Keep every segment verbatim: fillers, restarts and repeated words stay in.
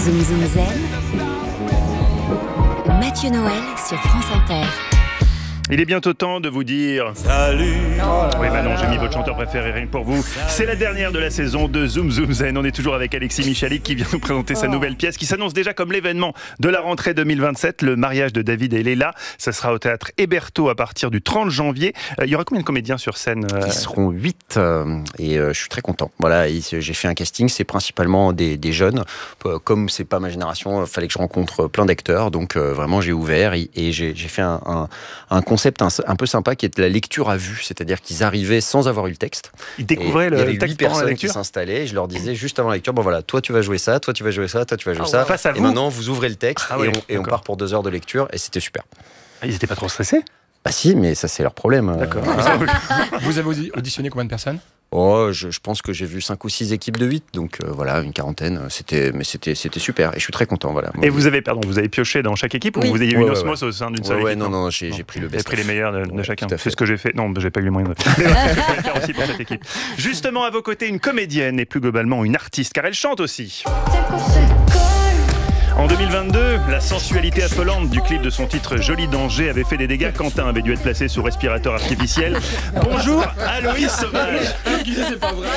Zoom Zoom Zen. Mathieu Noël sur France Inter. Il est bientôt temps de vous dire salut. Oh oui, Manon, j'ai mis votre chanteur préféré rien que pour vous. C'est la dernière de la saison de Zoom Zoom Zen. On est toujours avec Alexis Michalik qui vient nous présenter oh. sa nouvelle pièce qui s'annonce déjà comme l'événement de la rentrée deux mille vingt-sept, le mariage de David et Léla. Ça sera au théâtre Hébertot à partir du trente janvier. Euh, il y aura combien de comédiens sur scène euh... Ils seront huit euh, et euh, je suis très content. Voilà, et j'ai fait un casting, c'est principalement des, des jeunes. Comme c'est pas ma génération, il fallait que je rencontre plein d'acteurs. Donc euh, vraiment, j'ai ouvert et, et j'ai, j'ai fait un, un, un concept un, un peu sympa qui est de la lecture à vue, c'est-à-dire qu'ils arrivaient sans avoir eu le texte. Ils découvraient le, le texte. Il y avait huit personnes qui s'installaient et je leur disais juste avant la lecture, bon voilà, toi tu vas jouer ça, toi tu vas jouer ça, toi tu vas jouer oh, ça. Face à et vous. Maintenant vous ouvrez le texte ah, et, ouais, on, et on part pour deux heures de lecture et c'était super. Ils n'étaient pas trop stressés ? Bah si, mais ça c'est leur problème. D'accord. Vous avez auditionné combien de personnes ? Oh, je, je pense que j'ai vu cinq ou six équipes de huit, donc euh, voilà, une quarantaine. C'était, mais c'était, c'était super, et je suis très content. Voilà. Et vous avez, pardon, vous avez pioché dans chaque équipe oui. ou vous avez eu ouais, une ouais, osmose ouais. au sein d'une ouais, seule ouais, équipe non, non, j'ai, j'ai pris le best. J'ai pris les meilleurs de, de ouais, chacun. C'est ce que j'ai fait. Non, j'ai pas eu les moyens de faire aussi pour cette équipe. Justement, à vos côtés, une comédienne et plus globalement une artiste, car elle chante aussi. En deux mille vingt-deux, la sensualité affolante du clip de son titre Joli Danger avait fait des dégâts. Quentin avait dû être placé sous respirateur artificiel. Bonjour, Aloïs Sauvage. C'est pas vrai.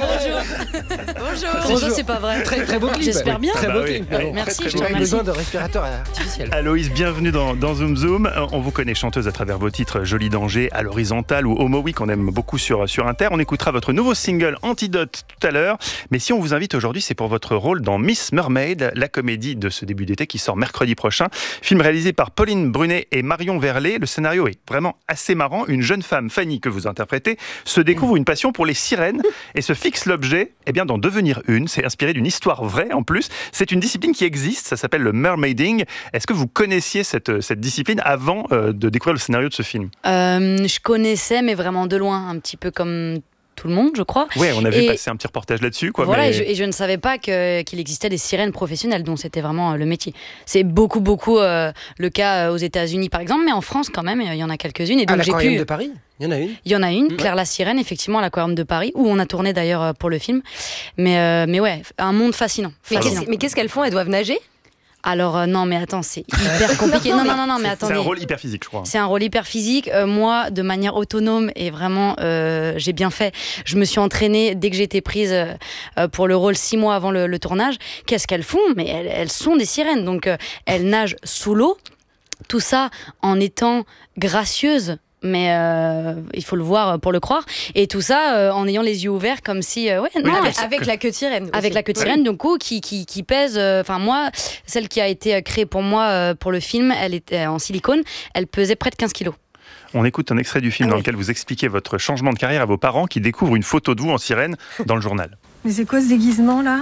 Bonjour. Bonjour. Bonjour, c'est pas vrai. Très, très beau clip. J'espère bien. Très bah beau oui. clip. Oui. Merci, j'ai pas besoin de respirateur artificiel. Aloïs, bienvenue dans, dans Zoom Zoom. On vous connaît chanteuse à travers vos titres Joli Danger, À l'horizontale ou Homo Week, qu'on aime beaucoup sur, sur Inter. On écoutera votre nouveau single Antidote tout à l'heure. Mais si on vous invite aujourd'hui, c'est pour votre rôle dans Miss Mermaid, la comédie de ce début d'été qui sort mercredi prochain. Film réalisé par Pauline Brunet et Marion Verlet. Le scénario est vraiment assez marrant. Une jeune femme, Fanny, que vous interprétez, se découvre une passion pour les sirènes et se fixe l'objet eh bien, d'en devenir une. C'est inspiré d'une histoire vraie en plus. C'est une discipline qui existe, ça s'appelle le mermaiding. Est-ce que vous connaissiez cette, cette discipline avant euh, de découvrir le scénario de ce film ? euh, Je connaissais, mais vraiment de loin, un petit peu comme tout le monde, je crois. Oui, on a vu et passer un petit reportage là-dessus. Quoi, voilà, mais... et, je, et je ne savais pas que, qu'il existait des sirènes professionnelles, dont c'était vraiment euh, le métier. C'est beaucoup, beaucoup euh, le cas euh, aux États-Unis, par exemple, mais en France, quand même, il y en a quelques-unes. Et donc, à l'aquarium j'ai pu... de Paris, il y en a une. Il y en a une, mmh. Claire la Sirène, effectivement, à l'aquarium de Paris, où on a tourné d'ailleurs pour le film. Mais, euh, mais ouais, un monde fascinant. Mais, fascinant. Qu'est-ce, mais qu'est-ce qu'elles font ? Elles doivent nager ? Alors euh, non mais attends, c'est hyper compliqué. non, non non non mais c'est, attendez. C'est un rôle hyper physique, je crois. C'est un rôle hyper physique. Euh, moi, de manière autonome et vraiment, euh, j'ai bien fait. Je me suis entraînée dès que j'ai été prise euh, pour le rôle six mois avant le, le tournage. Qu'est-ce qu'elles font ? Mais elles, elles sont des sirènes, donc euh, elles nagent sous l'eau. Tout ça en étant gracieuses. Mais euh, il faut le voir pour le croire. Et tout ça euh, en ayant les yeux ouverts comme si... Euh, ouais, oui, non, avec, avec la queue de sirène. Avec aussi. la queue de sirène, oui. du coup, qui, qui, qui pèse... Enfin, euh, moi, celle qui a été créée pour moi, euh, pour le film, elle était en silicone. Elle pesait près de quinze kilos. On écoute un extrait du film ah dans oui. lequel vous expliquez votre changement de carrière à vos parents qui découvrent une photo de vous en sirène dans le journal. Mais c'est quoi ce déguisement, là ?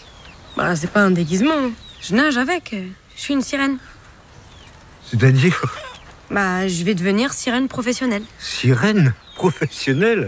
Bah, c'est pas un déguisement. Je nage avec. Je suis une sirène. C'est-à-dire ? Bah, je vais devenir sirène professionnelle. Sirène professionnelle ?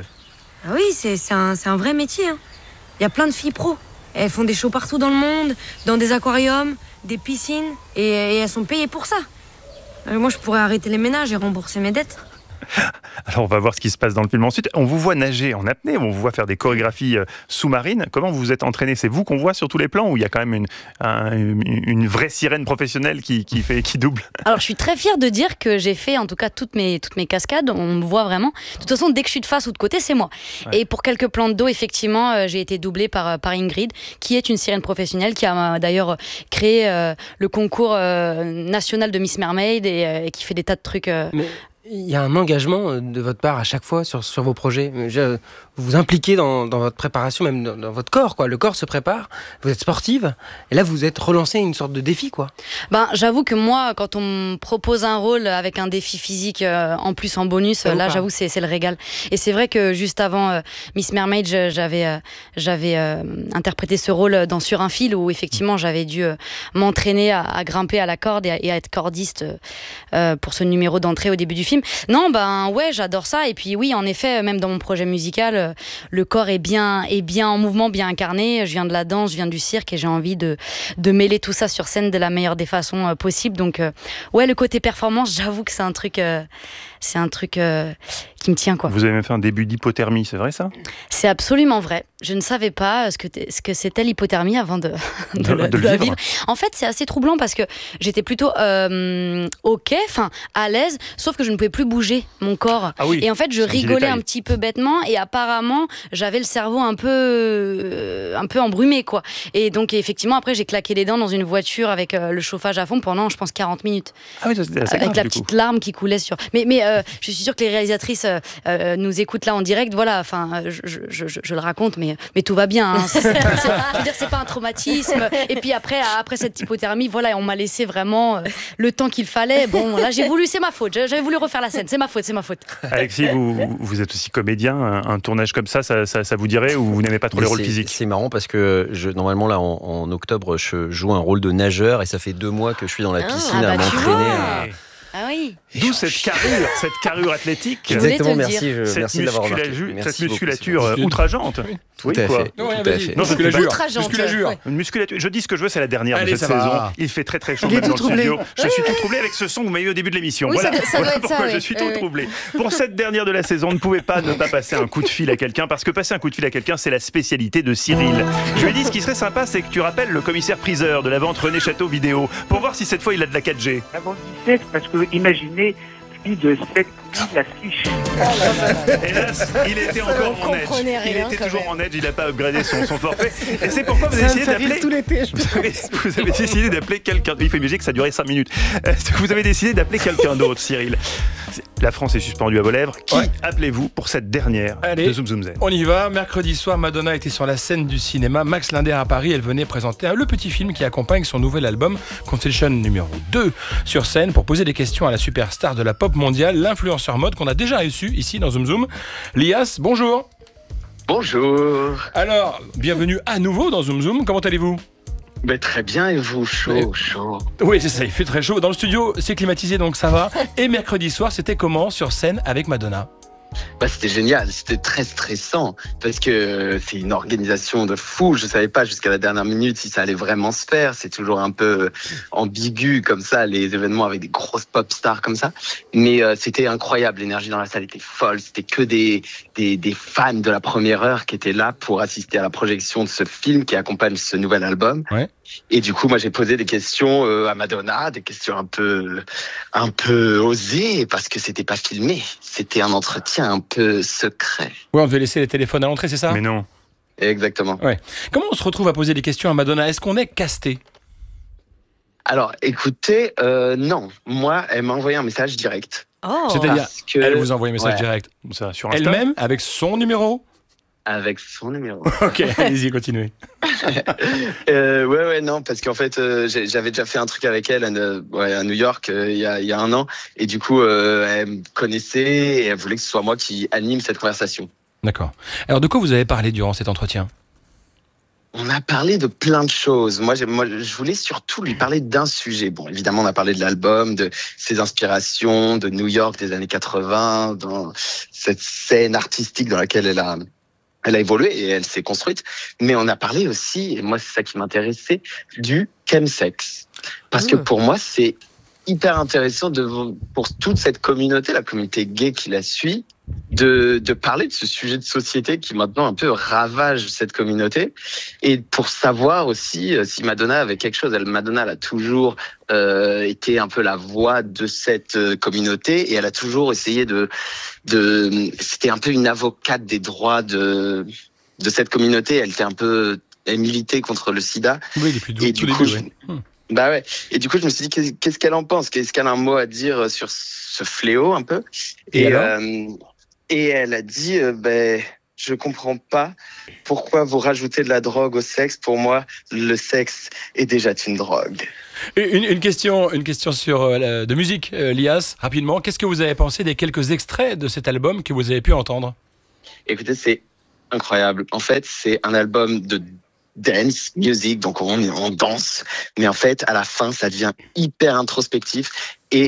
Ah oui, c'est, c'est, un, c'est un vrai métier. Hein. Il y a plein de filles pros. Elles font des shows partout dans le monde, dans des aquariums, des piscines, et, et elles sont payées pour ça. Euh, moi, je pourrais arrêter les ménages et rembourser mes dettes. Alors on va voir ce qui se passe dans le film ensuite. On vous voit nager en apnée, on vous voit faire des chorégraphies euh, sous-marines. Comment vous vous êtes entraîné ? C'est vous qu'on voit sur tous les plans ou il y a quand même une, un, une, une vraie sirène professionnelle qui, qui, fait, qui double ? Alors je suis très fière de dire que j'ai fait en tout cas toutes mes, toutes mes cascades, on me voit vraiment. De toute façon, dès que je suis de face ou de côté, c'est moi. Ouais. Et pour quelques plans d'eau, effectivement, euh, j'ai été doublée par, par Ingrid, qui est une sirène professionnelle, qui a euh, d'ailleurs créé euh, le concours euh, national de Miss Mermaid et, euh, et qui fait des tas de trucs... Euh, Mais... Il y a un engagement de votre part à chaque fois sur, sur vos projets. Vous vous impliquez dans, dans votre préparation, même dans, dans votre corps, quoi. Le corps se prépare, vous êtes sportive, et là vous êtes relancé une sorte de défi, quoi. Ben, j'avoue que moi, quand on me propose un rôle avec un défi physique euh, en plus en bonus, euh, là pas. j'avoue c'est, c'est le régal. Et c'est vrai que juste avant euh, Miss Mermaid, j'avais, euh, j'avais euh, interprété ce rôle dans Sur un fil, où effectivement j'avais dû euh, m'entraîner à, à grimper à la corde et à, et à être cordiste euh, pour ce numéro d'entrée au début du film. film. Non, ben ouais, j'adore ça. Et puis oui, en effet, même dans mon projet musical, euh, le corps est bien, est bien en mouvement, bien incarné. Je viens de la danse, je viens du cirque et j'ai envie de, de mêler tout ça sur scène de la meilleure des façons euh, possibles. Donc euh, ouais, le côté performance, j'avoue que c'est un truc, euh, c'est un truc euh, qui me tient, quoi. Vous avez même fait un début d'hypothermie, c'est vrai ça ? C'est absolument vrai. Je ne savais pas ce que, ce que c'était l'hypothermie avant de, de, De- le- de de le la vivre. vivre. En fait, c'est assez troublant parce que j'étais plutôt euh, ok, enfin à l'aise, sauf que je ne pouvais plus bouger mon corps. Ah oui, Et en fait, je c'est un petit rigolais détail. un petit peu bêtement et apparemment, j'avais le cerveau un peu, euh, un peu embrumé, quoi. Et donc, effectivement, après, j'ai claqué les dents dans une voiture avec euh, le chauffage à fond pendant, je pense, quarante minutes. Ah oui, ça, c'était assez Avec grave, la du coup. petite larme qui coulait sur. Mais, mais euh, je suis sûre que les réalisatrices euh, euh, nous écoutent là en direct. Voilà, enfin, je, je, je, je le raconte, mais, mais tout va bien. Hein. C'est, c'est, je veux dire, c'est pas un traumatisme. Et puis après, après cette hypothermie, voilà, on m'a laissé vraiment euh, le temps qu'il fallait. Bon, là, j'ai voulu, c'est ma faute. J'avais voulu refaire la scène. C'est ma faute, c'est ma faute. Alexis, vous, vous êtes aussi comédien. Un, un tournage comme ça, ça, ça, ça vous dirait ou vous n'aimez pas trop Mais les rôles c'est- physiques ? C'est marrant parce que je, normalement là en, en octobre je joue un rôle de nageur et ça fait deux mois que je suis dans la Ah, piscine bah, à tu m'entraîner. vois. À... Ah oui. D'où cette carrure, cette carrure athlétique. Je voulais te Exactement, le merci, dire. je, Cette, merci de l'avoir remarqué. musculatu- Merci cette beaucoup, musculature c'est euh, gentil. outrageante. Tout Oui, à quoi. fait. Non, tout rien, à vas-y. fait. Non, c'est Musculature. Outrageante. Musculature. Ouais. Une musculature. Je dis ce que je veux, c'est la dernière Allez, de cette ça va. saison. Il fait très très chaud Il est même dans tout le troublé. studio. Je suis tout troublé avec ce son que vous m'avez eu au début de l'émission. Oui, voilà ça doit- ça doit voilà être ça, pourquoi je oui. suis Oui, tout oui. troublé. Pour cette dernière de la saison, on ne pouvait pas ne pas passer un coup de fil à quelqu'un parce que passer un coup de fil à quelqu'un, c'est la spécialité de Cyril. Je lui ai dit ce qui serait sympa, c'est que tu rappelles le commissaire priseur de la vente René Château vidéo pour voir si cette fois il a de la quatre G. Avant dix-sept, parce que imaginez plus de sept mille affiches. Hélas, il était encore On en edge. comprenait Il rien, était quand toujours même. en edge, il n'a pas upgradé son, son forfait. Et c'est pourquoi vous Ça avez me décidé fait rire d'appeler. tout l'été. je- Vous avez, vous avez décidé d'appeler quelqu'un. Il faut imaginer que ça a duré cinq minutes. Euh, Vous avez décidé d'appeler quelqu'un d'autre, Cyril. La France est suspendue à vos lèvres. Qui Ouais. appelez-vous pour cette dernière Allez. de Zoom Zoom Z? On y va. Mercredi soir, Madonna était sur la scène du cinéma Max Linder à Paris. Elle venait présenter le petit film qui accompagne son nouvel album Constellation numéro deux sur scène pour poser des questions à la superstar de la pop mondiale, l'influenceur mode qu'on a déjà reçu ici dans Zoom Zoom. Lias, bonjour. Bonjour. Alors, bienvenue à nouveau dans Zoom Zoom. Comment allez-vous ? Ben, très bien, et vous? Chaud, Mais- chaud. Oui, c'est ça, il fait très chaud. Dans le studio, c'est climatisé, donc ça va. Et mercredi soir, c'était comment sur scène avec Madonna ? Bah, c'était génial, c'était très stressant parce que euh, c'est une organisation de fou. Je savais pas jusqu'à la dernière minute si ça allait vraiment se faire. C'est toujours un peu euh, ambigu comme ça, les événements avec des grosses pop stars comme ça. Mais euh, c'était incroyable, l'énergie dans la salle était folle. C'était que des, des, des fans de la première heure qui étaient là pour assister à la projection de ce film qui accompagne ce nouvel album. Ouais. Et du coup, moi, j'ai posé des questions euh, à Madonna, des questions un peu, un peu osées parce que c'était pas filmé. C'était un entretien un peu secret. Oui, on devait laisser les téléphones à l'entrée, c'est ça ? Mais non. Exactement. Comment on se retrouve à poser des questions à Madonna ? Est-ce qu'on est casté ? Alors, écoutez, euh, non. Moi, elle m'a envoyé un message direct. Oh. C'est-à-dire, Parce que, elle vous envoie un message ouais, direct. Ça, sur Insta. Elle-même, avec son numéro ? avec son numéro. Ok, allez-y, continuez. euh, ouais, ouais, non, parce qu'en fait, euh, j'ai- j'avais déjà fait un truc avec elle à, ouais, à New York euh, il y, a, il y a un an. Et du coup, euh, elle me connaissait et elle voulait que ce soit moi qui anime cette conversation. D'accord. Alors, de quoi vous avez parlé durant cet entretien ? On a parlé de plein de choses. Moi, j'ai- moi, je voulais surtout lui parler d'un sujet. Bon, évidemment, on a parlé de l'album, de ses inspirations, de New York des années quatre-vingts, dans cette scène artistique dans laquelle elle a, elle a évolué et elle s'est construite. Mais on a parlé aussi, et moi, c'est ça qui m'intéressait, du chemsex. Parce que pour moi, c'est hyper intéressant de, pour toute cette communauté, la communauté gay qui la suit, de, de parler de ce sujet de société qui maintenant un peu ravage cette communauté et pour savoir aussi euh, si Madonna avait quelque chose. Elle, Madonna, elle a toujours euh, été un peu la voix de cette euh, communauté et elle a toujours essayé de, de, c'était un peu une avocate des droits de, de cette communauté. Elle était un peu, elle militait contre le sida. Oui, depuis Et tout du début, coup, je- oui. Hmm. Bah ouais. Et du coup, je me suis dit, qu'est- qu'est-ce qu'elle en pense? Qu'est-ce qu'elle a un mot à dire sur ce fléau un peu? Et alors euh, et elle a dit, euh, ben, je comprends pas pourquoi vous rajoutez de la drogue au sexe. Pour moi, le sexe est déjà une drogue. Une, une question, une question sur euh, la- de musique, euh, Lias, rapidement. Qu'est-ce que vous avez pensé des quelques extraits de cet album que vous avez pu entendre ? Écoutez, c'est incroyable. En fait, c'est un album de dance music, donc on, on danse, mais en fait, à la fin, ça devient hyper introspectif et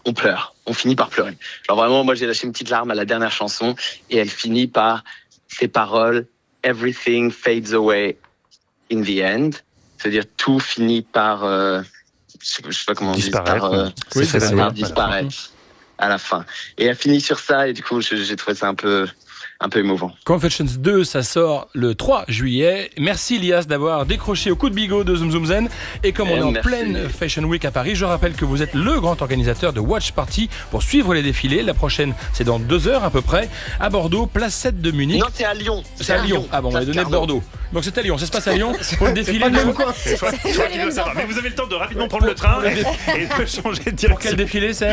on pleure, on finit par pleurer. Genre vraiment, moi j'ai lâché une petite larme à la dernière chanson et elle finit par ces paroles « Everything fades away in the end », c'est-à-dire tout finit par, euh, je sais, je sais pas comment on dit, par, euh, oui, c'est ça, par disparaître à la fin. Et elle finit sur ça et du coup j'ai trouvé ça un peu... un peu émouvant. Confessions deux, ça sort le trois juillet. Merci Lias d'avoir décroché au coup de bigot de Zoom Zoom Zen. Et comme on est en Merci. pleine Fashion Week à Paris, je rappelle que vous êtes le grand organisateur de Watch Party pour suivre les défilés. La prochaine, c'est dans deux heures à peu près, à Bordeaux, place sept de Munich. Non, c'est à Lyon. C'est à Lyon. Ah bon, on va donner Bordeaux. Donc c'est à Lyon, ça se passe à Lyon pour le défilé. Pas le même coin. Je crois qu'il doit savoir. Mais vous avez le temps de rapidement prendre le train et, et de changer de direction. Pour quel défilé c'est?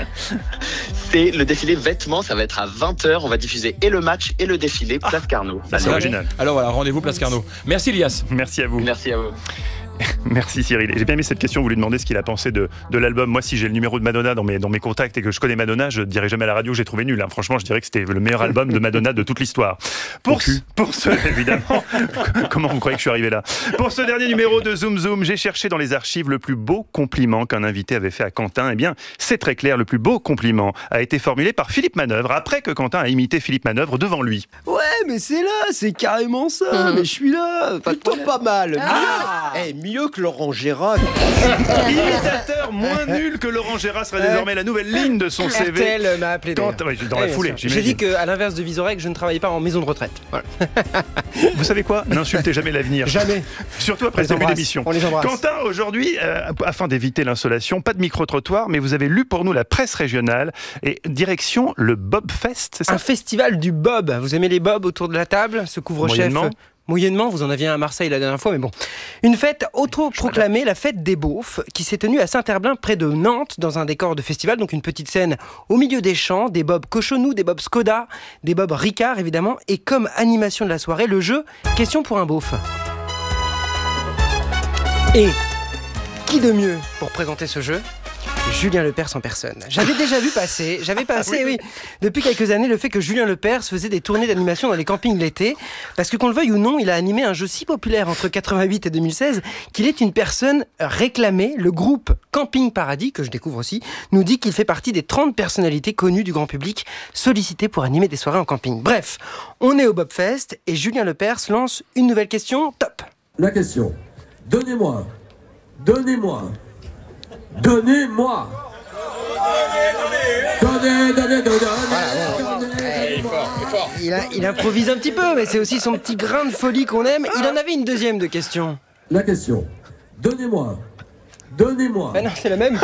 C'est le défilé vêtements, ça va être à vingt heures. On va diffuser et le match et le défilé, Place Carnot. Ah, c'est original. Alors voilà, rendez-vous Place Carnot. Merci Lias. Merci à vous. Merci à vous. Merci Cyril. J'ai bien aimé cette question, vous lui demandez ce qu'il a pensé de, de l'album. Moi, si j'ai le numéro de Madonna dans mes, dans mes contacts et que je connais Madonna, je ne dirais jamais à la radio que j'ai trouvé nul. Hein. Franchement, je dirais que c'était le meilleur album de Madonna de toute l'histoire. Pour, ce, pour ce, évidemment, comment vous croyez que je suis arrivé là? Pour ce dernier numéro de Zoom Zoom, j'ai cherché dans les archives le plus beau compliment qu'un invité avait fait à Quentin. Eh bien, c'est très clair, le plus beau compliment a été formulé par Philippe Manœuvre, après que Quentin a imité Philippe Manœuvre devant lui. Ouais, mais c'est là, c'est carrément ça. Mmh. Mais je suis là, plutôt pas mal. Ah. Mieux, hey, mieux que Laurent Gérard. Imitateur moins nul que Laurent Gérard sera désormais la nouvelle ligne de son C V. R T L m'a appelé. Quand, ouais, dans la foulée, j'ai dit qu'à l'inverse de Vizorek, je ne travaillais pas en maison de retraite. Voilà. Vous savez quoi? N'insultez jamais l'avenir. Jamais. Surtout après le début d'émission. On les embrasse. Quentin, aujourd'hui, euh, afin d'éviter l'insolation, pas de micro-trottoir, mais vous avez lu pour nous la presse régionale et direction le Bob Fest, c'est ça? Un festival du Bob. Vous aimez les Bob autour de la table? Ce couvre-chef. Moyennement. Moyennement, vous en aviez un à Marseille la dernière fois, mais bon. Une fête auto-proclamée, la fête des beaufs, qui s'est tenue à Saint-Herblain, près de Nantes, dans un décor de festival, donc une petite scène au milieu des champs, des Bob Cochonou, des Bob Skoda, des Bob Ricard, évidemment, et comme animation de la soirée, le jeu Question pour un beauf. Et qui de mieux pour présenter ce jeu ? Julien Lepers en personne. J'avais déjà vu passer, j'avais passé, oui, oui, depuis quelques années, le fait que Julien Lepers faisait des tournées d'animation dans les campings l'été, parce que qu'on le veuille ou non, il a animé un jeu si populaire entre quatre-vingt-huit et deux mille seize qu'il est une personne réclamée. Le groupe Camping Paradis, que je découvre aussi, nous dit qu'il fait partie des trente personnalités connues du grand public sollicitées pour animer des soirées en camping. Bref, on est au Bobfest et Julien Lepers lance une nouvelle question, top. La question, donnez-moi, donnez-moi, Donnez-moi Donnez, donnez, donnez, donnez. Il, a, il improvise un petit peu, mais c'est aussi son petit grain de folie qu'on aime. Il en avait une deuxième de question. La question. Donnez-moi. Donnez-moi. Ben non, c'est la même.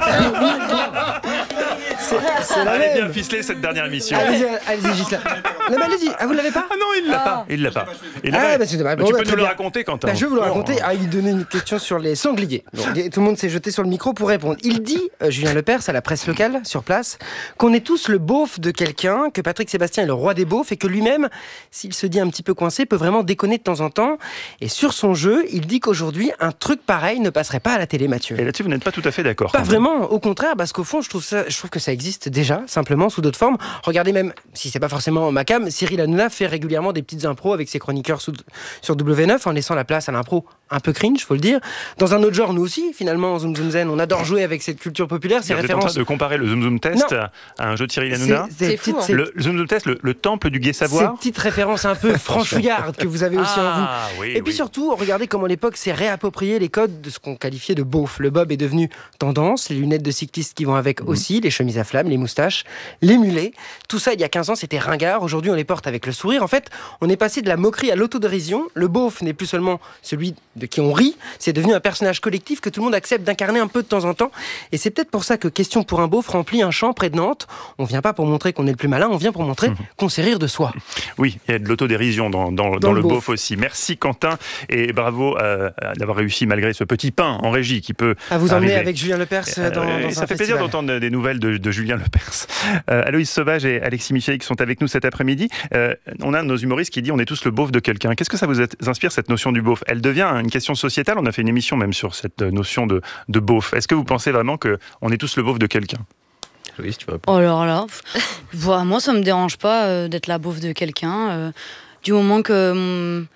C'est, c'est la Elle est bien ficelée cette dernière émission. Allez-y, allez-y, Gisela. Non, mais allez-y. Ah, vous l'avez pas? Ah non, il l'a ah. pas. Il l'a pas. Il l'a ah, pas. Bah, c'est, bah, bah, bon, tu bah, peux nous bien. le raconter, Quentin. Bah, je vais vous le raconter. Ah, il donnait une question sur les sangliers. Donc, tout le monde s'est jeté sur le micro pour répondre. Il dit, euh, Julien Lepers, à la presse locale, sur place, qu'on est tous le beauf de quelqu'un, que Patrick Sébastien est le roi des beaufs et que lui-même, s'il se dit un petit peu coincé, peut vraiment déconner de temps en temps. Et sur son jeu, il dit qu'aujourd'hui, un truc pareil ne passerait pas à la télé, Mathieu. Et là-dessus, vous n'êtes pas tout à fait d'accord. Pas vraiment, au contraire, parce qu'au fond, je trouve, ça, je trouve que ça existe déjà, simplement, sous d'autres formes. Regardez même, si c'est pas forcément ma cam, Cyril Hanouna fait régulièrement des petites impros avec ses chroniqueurs sous, sur W neuf, en laissant la place à l'impro un peu cringe, faut le dire. Dans un autre genre, nous aussi, finalement, en Zoom Zoom Zen, on adore jouer avec cette culture populaire, ces vous références. Vous êtes en train de comparer le Zoom Zoom Test non. à un jeu de Cyril Hanouna? C'est, c'est fou, hein. Le Zoom Zoom Test, le, le temple du gai savoir. Ces petites références un peu franchouillardes que vous avez aussi ah, en vous. Oui, Et puis oui. surtout, regardez comment l'époque s'est réapproprié les codes de ce qu'on qualifiait de beauf. Le bob est devenu tendance, les lunettes de cycliste qui vont avec mmh. aussi, les chemises à flammes, les moustaches, les mulets. Tout ça, il y a quinze ans, c'était ringard. Aujourd'hui, on les porte avec le sourire. En fait, on est passé de la moquerie à l'autodérision. Le beauf n'est plus seulement celui de qui on rit, c'est devenu un personnage collectif que tout le monde accepte d'incarner un peu de temps en temps. Et c'est peut-être pour ça que Question pour un beauf remplit un champ près de Nantes. On vient pas pour montrer qu'on est le plus malin, on vient pour montrer mmh. qu'on sait rire de soi. Oui, il y a de l'autodérision dans, dans, dans, dans le, le beauf aussi. Merci Quentin et bravo euh, d'avoir réussi malgré ce petit pain en régie qui peut à vous emmener arriver. Avec Julien Lepers dans, euh, dans un Ça fait festival. plaisir d'entendre des nouvelles de, de Julien Lepers. Euh, Aloïse Sauvage et Alexis Michel qui sont avec nous cet après-midi. Euh, on a un de nos humoristes qui dit on est tous le beauf de quelqu'un. Qu'est-ce que ça vous inspire cette notion du beauf? Elle devient une question sociétale. On a fait une émission même sur cette notion de, de beauf. Est-ce que vous pensez vraiment qu'on est tous le beauf de quelqu'un? Oui, si tu veux répondre. Oh alors là, moi ça me dérange pas euh, d'être la beauf de quelqu'un. Euh, du moment que hum,